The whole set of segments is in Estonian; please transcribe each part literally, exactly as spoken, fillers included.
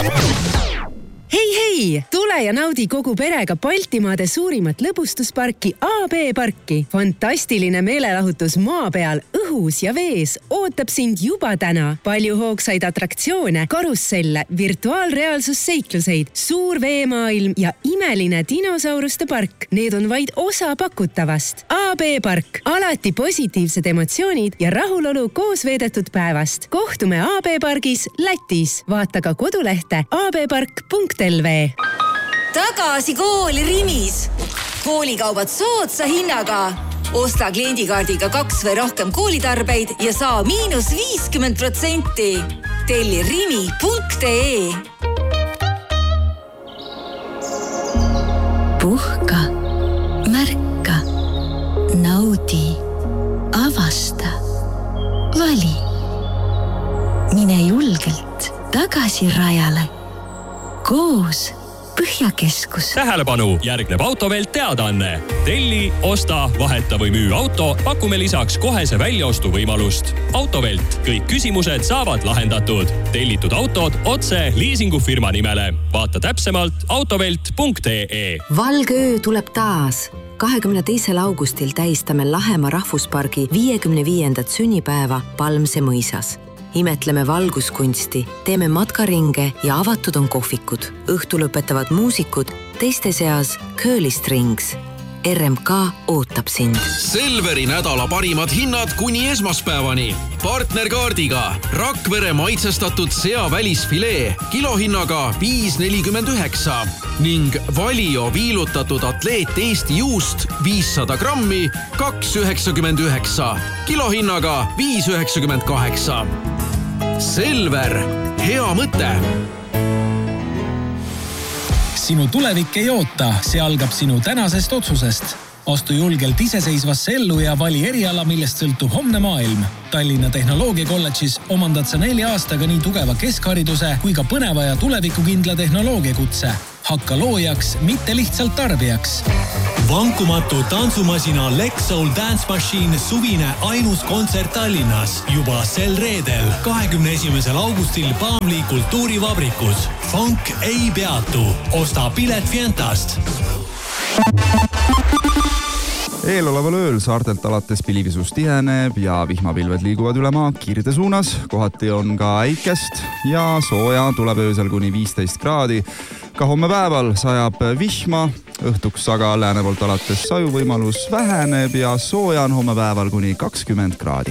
Hei, hei! Tule ja naudi kogu perega Baltimaade suurimat lõbustusparki A B Parki. Fantastiline meelelahutus maa peal, õhus ja vees ootab sind juba täna. Palju hoogsaid atraktsioone, karusselle, virtuaalreaalsusseikluseid, suur veemaailm ja imeline dinosauruste park. Need on vaid osa pakutavast. A B Park. Alati positiivsed emotsioonid ja rahulolu koos veedetud päevast. Kohtume A B Pargis Lätis. Vaata ka kodulehte a b park punkt l v. Tagasi kooli Rimis. Koolikaubad soodsa hinnaga. Osta kliendikaardiga kaks või rohkem koolitarbeid ja saa miinus viiskümmend protsenti. Telli rimi punkt ee. Puhka, märka, naudi, avasta, vali. Mine julgelt tagasi rajale. Koos Põhjakeskus. Tähelepanu, järgneb Autovelt teadaanne. Telli, osta, vaheta või müü auto, pakume lisaks kohese väljaostu võimalust. Autovelt, kõik küsimused saavad lahendatud. Tellitud autod otse liisingufirma nimele. Vaata täpsemalt autovelt punkt ee. Valgöö tuleb taas. kahekümne teisel augustil tähistame Lahemaa rahvuspargi viiekümne viiendat sünnipäeva Palmse mõisas. Imetleme valguskunsti, teeme matkaringe ja avatud on kohvikud. Õhtu lõpetavad muusikud, teiste seas Curly Strings. R M K ootab sind. Selveri nädala parimad hinnad kuni esmaspäevani. Partnerkaardiga Rakvere maitsestatud sea välisfilee kilohinnaga viis nelikümmend üheksa ning Valio viilutatud atleet Eesti juust viissada grammi kaks üheksakümmend üheksa kilohinnaga viis üheksakümmend kaheksa. Selver, hea mõte! Sinu tulevik ei oota, see algab sinu tänasest otsusest. Astu julgelt iseseisvasse ellu ja vali eriala, millest sõltub homne maailm. Tallinna Tehnoloogiakolledžis omandad sa nelja aastaga nii tugeva keskhariduse kui ka põneva ja tulevikukindla tehnoloogiakutse. Hakka loojaks, mitte lihtsalt tarbijaks. Vankumatu tantsumasina Lexsoul Dance Machine suvine ainus kontsert Tallinnas. Juba sel reedel, kahekümne esimesel augustil Paamli kultuurivabrikus. Funk ei peatu. Osta pilet Fientast. Eeloleval ööl saartelt alates pilivisus tiheneb ja vihmapilved liiguvad üle maa Kirde suunas. Kohati on ka äikest ja sooja tuleb öösel kuni viisteist kraadi. Ka homme päeval sajab vihma, õhtuks aga lääne poolt alates saju võimalus väheneb ja sooja on homme päeval kuni kakskümmend kraadi.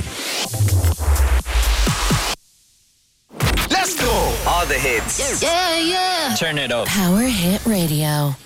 Let's go! All the hits. Yeah, yeah. Turn it up. Power Hit Radio.